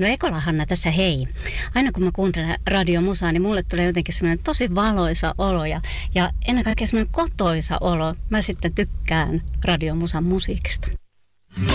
No Ekola Hanna tässä hei. Aina kun mä kuuntelen radiomusaa, niin mulle tulee jotenkin semmoinen tosi valoisa olo ja ennen kaikkea semmoinen kotoisa olo. Mä sitten tykkään radiomusan musiikista.